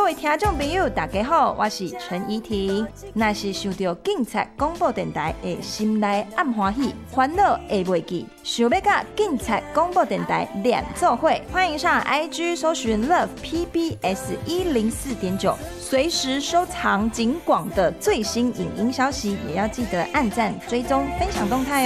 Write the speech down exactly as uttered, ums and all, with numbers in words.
位听众朋友大家好，我是陈怡婷。若是想到警察广播电台的心内暗欢喜，烦恼会袂记，想要甲警察广播电台连做伙，欢迎上 I G 搜寻 Love P B S 一零四点九，随时收藏警广的最新影音消息，也要记得按赞、追踪、分享动态哦。